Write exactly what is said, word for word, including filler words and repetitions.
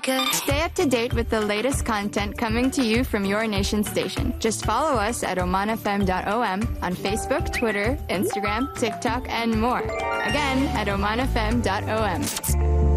good. Stay up to date with the latest content coming to you from your nation station. Just follow us at oman f m dot o m on Facebook, Twitter, Instagram, TikTok, and more. Again, at oman f m dot o m.